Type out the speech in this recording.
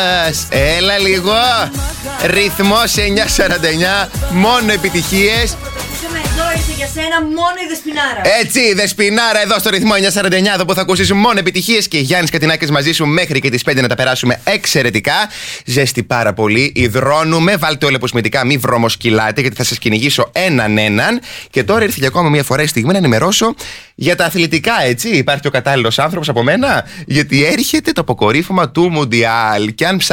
Έλα λίγο. Ρυθμός 949. Μόνο επιτυχίες. Εδώ ήρθε για σένα μόνο η Δεσποινάρα. Έτσι, Δεσποινάρα εδώ στο ρυθμό 949. Εδώ που θα ακούσεις μόνο επιτυχίες. Και Γιάννης Κατινάκης μαζί σου μέχρι και τις 5 να τα περάσουμε εξαιρετικά. Ζέστη πάρα πολύ. Υδρώνουμε. Βάλτε όλα αποσμητικά. Μη βρωμοσκυλάτε γιατί θα σας κυνηγήσω έναν. Και τώρα ήρθε για ακόμα μια φορά η στιγμή να ενημερώσω για τα αθλητικά, έτσι. Υπάρχει ο κατάλληλος άνθρωπος από μένα. Γιατί έρχεται το αποκορύφωμα του Μουντιάλ. Και αν